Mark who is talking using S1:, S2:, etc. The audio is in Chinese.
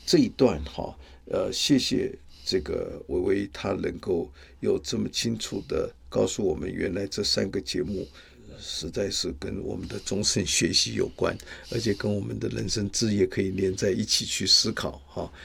S1: 这一段谢谢这个维维，他能够有这么清楚的告诉我们，原来这3个节目实在是跟我们的终身学习有关，而且跟我们的人生志业可以连在一起去思考